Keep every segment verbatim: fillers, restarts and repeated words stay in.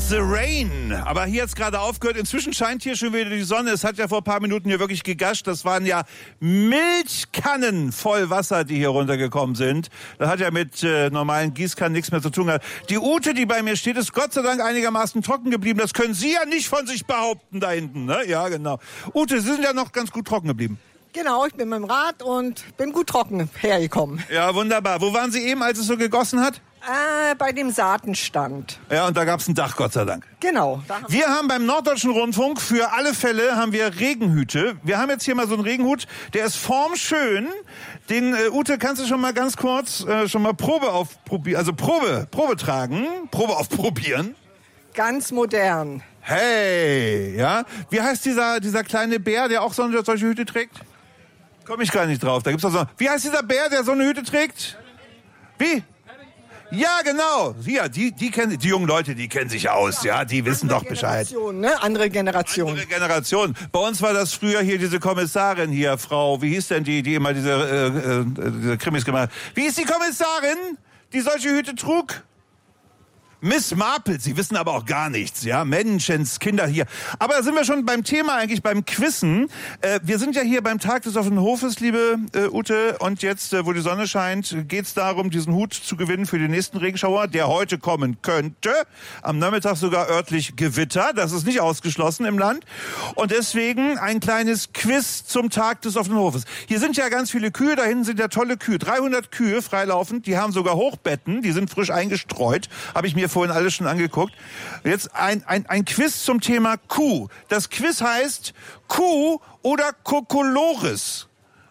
the Rain. Aber hier hat's gerade aufgehört. Inzwischen scheint hier schon wieder die Sonne. Es hat ja vor ein paar Minuten hier wirklich gegascht. Das waren ja Milchkannen voll Wasser, die hier runtergekommen sind. Das hat ja mit äh, normalen Gießkannen nichts mehr zu tun gehabt. Die Ute, die bei mir steht, ist Gott sei Dank einigermaßen trocken geblieben. Das können Sie ja nicht von sich behaupten da hinten, ne? Ja, genau. Ute, Sie sind ja noch ganz gut trocken geblieben. Genau, ich bin mit dem Rad und bin gut trocken hergekommen. Ja, wunderbar. Wo waren Sie eben, als es so gegossen hat? Äh, bei dem Saatenstand. Ja, und da gab's ein Dach, Gott sei Dank. Genau. Wir haben beim Norddeutschen Rundfunk für alle Fälle haben wir Regenhüte. Wir haben jetzt hier mal so einen Regenhut, der ist formschön. Den, äh, Ute, kannst du schon mal ganz kurz äh, schon mal Probe aufprobieren, also Probe, Probe tragen, Probe aufprobieren. Ganz modern. Hey, ja. Wie heißt dieser, dieser kleine Bär, der auch so eine, solche Hüte trägt? Komme ich gar nicht drauf. Da gibt's doch so. Wie heißt dieser Bär, der so eine Hüte trägt? Wie? Ja, genau. Hier, die, die kennen, die jungen Leute, die kennen sich aus, ja, die wissen doch Bescheid. Ne? Andere Generation. Andere Generation. Bei uns war das früher hier diese Kommissarin hier, Frau, wie hieß denn die, die immer diese, äh, äh, diese Krimis gemacht hat? Wie ist die Kommissarin, die solche Hüte trug? Miss Marple, Sie wissen aber auch gar nichts, ja, Menschenskinder hier. Aber da sind wir schon beim Thema eigentlich, beim Quizzen. Äh, wir sind ja hier beim Tag des offenen Hofes, liebe äh, Ute, und jetzt, äh, wo die Sonne scheint, geht es darum, diesen Hut zu gewinnen für den nächsten Regenschauer, der heute kommen könnte. Am Nachmittag sogar örtlich Gewitter, das ist nicht ausgeschlossen im Land. Und deswegen ein kleines Quiz zum Tag des offenen Hofes. Hier sind ja ganz viele Kühe, da hinten sind ja tolle Kühe, dreihundert Kühe freilaufend, die haben sogar Hochbetten, die sind frisch eingestreut, habe ich mir vorhin alles schon angeguckt. Jetzt ein, ein, ein Quiz zum Thema Kuh. Das Quiz heißt Kuh oder Kokolores.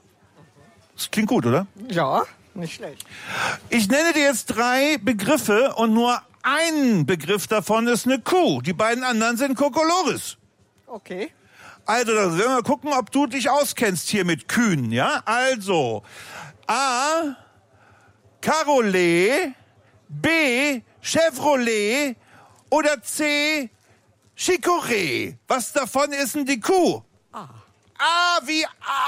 Das klingt gut, oder? Ja, nicht schlecht. Ich nenne dir jetzt drei Begriffe und nur ein Begriff davon ist eine Kuh. Die beiden anderen sind Kokolores. Okay. Also, da werden wir mal gucken, ob du dich auskennst hier mit Kühen, ja? Also, A, Carolet, B, Chevrolet oder C, Chicorée. Was davon ist denn die Kuh? A. A wie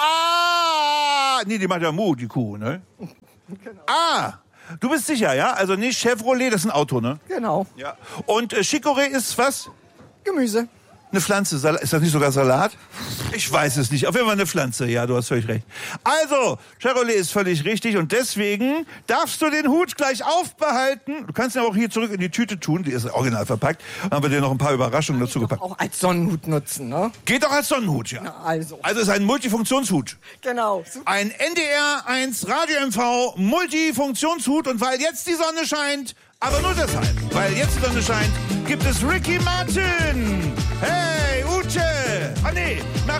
A. Nee, die macht ja Mu, die Kuh, ne? Genau. A. Du bist sicher, ja? Also nicht Chevrolet, das ist ein Auto, ne? Genau. Ja. Und äh, Chicorée ist was? Gemüse. Eine Pflanze. Salat. Ist das nicht sogar Salat? Ich weiß es nicht. Auf jeden Fall eine Pflanze. Ja, du hast völlig recht. Also, Chevrolet ist völlig richtig und deswegen darfst du den Hut gleich aufbehalten. Du kannst ihn auch hier zurück in die Tüte tun. Die ist original verpackt. Dann haben wir dir noch ein paar Überraschungen dazu gepackt. Auch als Sonnenhut nutzen, ne? Geht auch als Sonnenhut, ja. Na, also. Also ist ein Multifunktionshut. Genau. Super. Ein N D R eins Radio M V Multifunktionshut und weil jetzt die Sonne scheint, aber nur deshalb, weil jetzt die Sonne scheint, gibt es Ricky Martin. Hey, Ute. Ah nee, nach